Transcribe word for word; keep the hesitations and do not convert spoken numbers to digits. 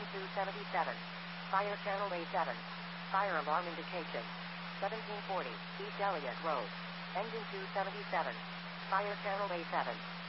two seventy-seven. Fire channel A seven. Fire alarm indication. seventeen forty, East Elliott Road. Engine two seventy-seven. Fire channel A seven.